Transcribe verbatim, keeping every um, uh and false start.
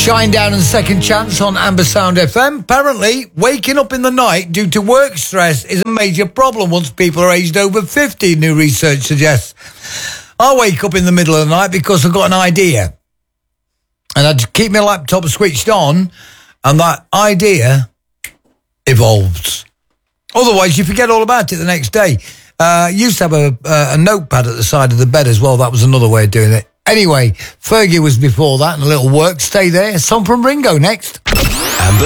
Shinedown and Second Chance on Amber Sound F M. Apparently, waking up in the night due to work stress is a major problem once people are aged over fifty, new research suggests. I wake up in the middle of the night because I've got an idea. And I keep my laptop switched on, and that idea evolves. Otherwise, you forget all about it the next day. Uh, used to have a, uh, a notepad at the side of the bed as well. That was another way of doing it. Anyway, Fergie was before that, and a little work. Stay there. A song from Ringo next. Amber